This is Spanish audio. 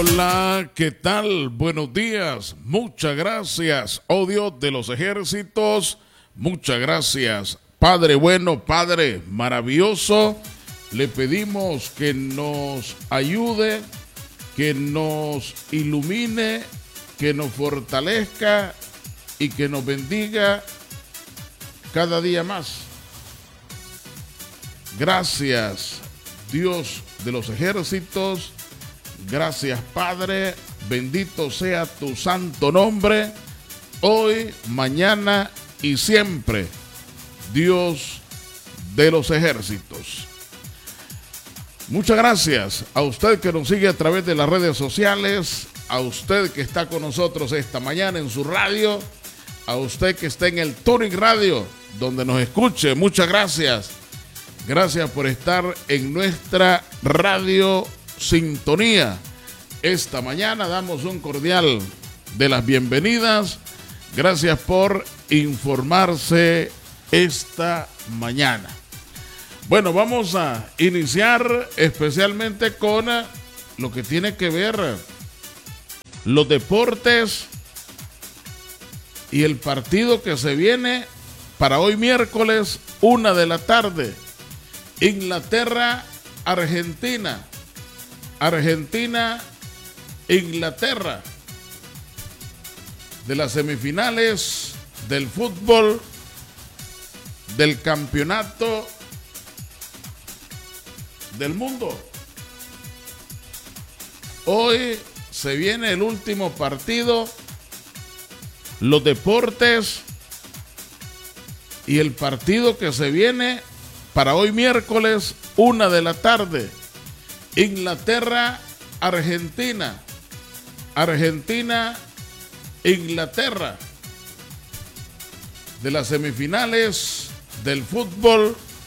Hola, ¿qué tal? Buenos días. Muchas gracias, oh Dios de los ejércitos. Muchas gracias, Padre bueno, Padre maravilloso. Le pedimos que nos ayude, que nos ilumine, que nos fortalezca y que nos bendiga cada día más. Gracias, Dios de los ejércitos. Gracias, Padre. Bendito sea tu santo nombre, hoy, mañana y siempre, Dios de los ejércitos. Muchas gracias a usted que nos sigue a través de las redes sociales, a usted que está con nosotros esta mañana en su radio, a usted que está en el Tuning Radio, donde nos escuche. Muchas gracias. Gracias por estar en nuestra radio sintonía. Esta mañana damos un cordial de las bienvenidas. Gracias por informarse esta mañana. Bueno, vamos a iniciar especialmente con lo que tiene que ver los deportes y el partido que se viene para hoy miércoles 1 de la tarde. Inglaterra, Argentina. Argentina, Inglaterra. De las semifinales del fútbol del campeonato del mundo. Hoy se viene el último partido, los deportes y el partido que se viene para hoy miércoles 1 de la tarde. Inglaterra, Argentina. Argentina, Inglaterra. De las semifinales del fútbol